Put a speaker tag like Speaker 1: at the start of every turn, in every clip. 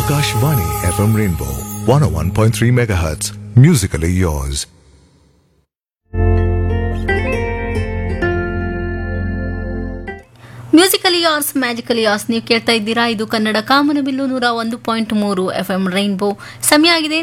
Speaker 1: Akashvani FM Rainbow 101.3 MHz. Musically yours.
Speaker 2: Musically ಯಾರ್ಸ್ magically ಯಾರ್ಸ್ ನೀವು ಕೇಳ್ತಾ ಇದ್ದೀರಾ. ಇದು ಕನ್ನಡ ಕಾಮನಬಿಲ್ಲು 101.3 FM ರೈನ್ಬೋ. ಸಮಯ ಆಗಿದೆ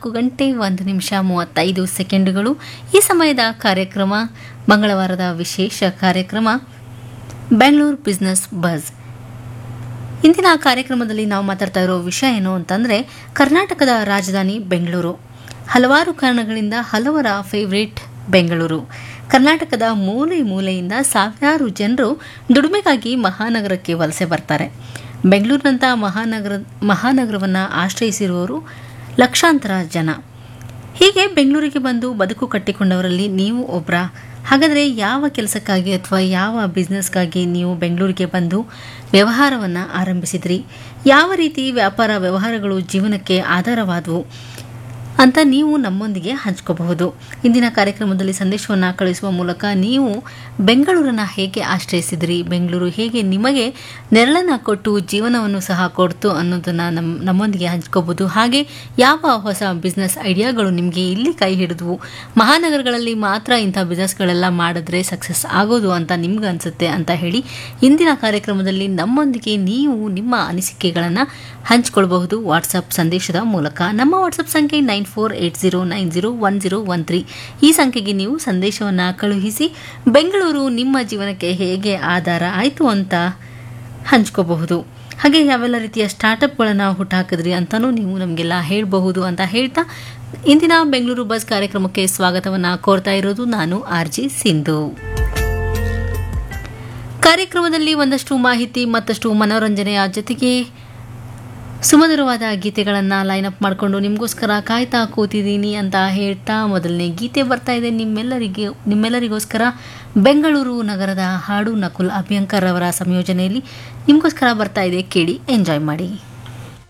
Speaker 2: 4:01:35. ಈ ಸಮಯದ ಕಾರ್ಯಕ್ರಮ ಮಂಗಳವಾರದ ವಿಶೇಷ ಕಾರ್ಯಕ್ರಮ ಬೆಂಗಳೂರು ಬಿಸ್ನೆಸ್ ಬಜ್. ಇಂದಿನ ಕಾರ್ಯಕ್ರಮದಲ್ಲಿ ನಾವು ಮಾತಾಡ್ತಾ ಇರೋ ವಿಷಯ ಏನು ಅಂತಂದರೆ, ಕರ್ನಾಟಕದ ರಾಜಧಾನಿ ಬೆಂಗಳೂರು. ಹಲವಾರು ಕಾರಣಗಳಿಂದ ಹಲವರ ಫೇವ್ರೇಟ್ ಬೆಂಗಳೂರು. ಕರ್ನಾಟಕದ ಮೂಲೆ ಮೂಲೆಯಿಂದ ಸಾವಿರಾರು ಜನರು ದುಡಿಮೆಗಾಗಿ ಮಹಾನಗರಕ್ಕೆ ವಲಸೆ ಬರ್ತಾರೆ. ಬೆಂಗಳೂರಿನಂಥ ಮಹಾನಗರವನ್ನು ಆಶ್ರಯಿಸಿರುವವರು ಲಕ್ಷಾಂತರ ಜನ. ಹೀಗೆ ಬೆಂಗಳೂರಿಗೆ ಬಂದು ಬದುಕು ಕಟ್ಟಿಕೊಂಡವರಲ್ಲಿ ನೀವು ಒಬ್ಬರ. ಹಾಗಾದರೆ ಯಾವ ಕೆಲಸಕ್ಕಾಗಿ ಅಥವಾ ಯಾವ ಬಿಸ್ನೆಸ್ಗಾಗಿ ನೀವು ಬೆಂಗಳೂರಿಗೆ ಬಂದು ವ್ಯವಹಾರವನ್ನು ಆರಂಭಿಸಿದ್ರಿ? ಯಾವ ರೀತಿ ವ್ಯಾಪಾರ ವ್ಯವಹಾರಗಳು ಜೀವನಕ್ಕೆ ಆಧಾರವಾದವು ಅಂತ ನೀವು ನಮ್ಮೊಂದಿಗೆ ಹಂಚ್ಕೋಬಹುದು. ಇಂದಿನ ಕಾರ್ಯಕ್ರಮದಲ್ಲಿ ಸಂದೇಶವನ್ನು ಕಳಿಸುವ ಮೂಲಕ ನೀವು ಬೆಂಗಳೂರನ್ನು ಹೇಗೆ ಆಶ್ರಯಿಸಿದ್ರಿ, ಬೆಂಗಳೂರು ಹೇಗೆ ನಿಮಗೆ ನೆರಳನ್ನು ಕೊಟ್ಟು ಜೀವನವನ್ನು ಸಹ ಕೊಡ್ತು ಅನ್ನೋದನ್ನು ನಮ್ಮೊಂದಿಗೆ ಹಂಚ್ಕೋಬಹುದು. ಹಾಗೆ ಯಾವ ಹೊಸ ಬಿಸ್ನೆಸ್ ಐಡಿಯಾಗಳು ನಿಮಗೆ ಇಲ್ಲಿ ಕೈ ಹಿಡಿದ್ವು, ಮಹಾನಗರಗಳಲ್ಲಿ ಮಾತ್ರ ಇಂಥ ಬಿಸ್ನೆಸ್ಗಳೆಲ್ಲ ಮಾಡಿದ್ರೆ ಸಕ್ಸಸ್ ಆಗೋದು ಅಂತ ನಿಮ್ಗೆ ಅನಿಸುತ್ತೆ ಅಂತ ಹೇಳಿ ಇಂದಿನ ಕಾರ್ಯಕ್ರಮದಲ್ಲಿ ನಮ್ಮೊಂದಿಗೆ ನೀವು ನಿಮ್ಮ ಅನಿಸಿಕೆಗಳನ್ನು ಹಂಚಿಕೊಳ್ಬಹುದು ವಾಟ್ಸಪ್ ಸಂದೇಶದ ಮೂಲಕ. ನಮ್ಮ ವಾಟ್ಸಪ್ ಸಂಖ್ಯೆ 9480901013. ಈ ಸಂಖ್ಯೆಗೆ ನೀವು ಸಂದೇಶವನ್ನು ಕಳುಹಿಸಿ ಬೆಂಗಳೂರು ನಿಮ್ಮ ಜೀವನಕ್ಕೆ ಹೇಗೆ ಆಧಾರ ಆಯಿತು ಅಂತ ಹಂಚ್ಕೋಬಹುದು. ಹಾಗೆ ಯಾವೆಲ್ಲ ರೀತಿಯ ಸ್ಟಾರ್ಟಪ್ಗಳನ್ನು ಹುಟ್ಟಾಕಿದ್ರಿ ಅಂತಲೂ ನೀವು ನಮಗೆಲ್ಲ ಹೇಳಬಹುದು ಅಂತ ಹೇಳ್ತಾ ಇಂದಿನ ಬೆಂಗಳೂರು ಬಸ್ ಕಾರ್ಯಕ್ರಮಕ್ಕೆ ಸ್ವಾಗತವನ್ನು ಕೋರ್ತಾ ಇರೋದು ನಾನು RJ ಸಿಂಧು. ಕಾರ್ಯಕ್ರಮದಲ್ಲಿ ಒಂದಷ್ಟು ಮಾಹಿತಿ ಮತ್ತಷ್ಟು ಮನೋರಂಜನೆಯ ಜೊತೆಗೆ ಸುಮಧುರವಾದ ಗೀತೆಗಳನ್ನು ಲೈನ್ ಅಪ್ ಮಾಡಿಕೊಂಡು ನಿಮಗೋಸ್ಕರ ಕಾಯ್ತಾ ಕೂತಿದ್ದೀನಿ ಅಂತ ಹೇಳ್ತಾ ಮೊದಲನೇ ಗೀತೆ ಬರ್ತಾ ಇದೆ ನಿಮ್ಮೆಲ್ಲರಿಗೋಸ್ಕರ. ಬೆಂಗಳೂರು ನಗರದ ಹಾಡು ನಕುಲ್ ಅಭ್ಯಂಕರ್ ಅವರ ಸಂಯೋಜನೆಯಲ್ಲಿ ನಿಮಗೋಸ್ಕರ ಬರ್ತಾ ಇದೆ, ಕೇಳಿ ಎಂಜಾಯ್ ಮಾಡಿ.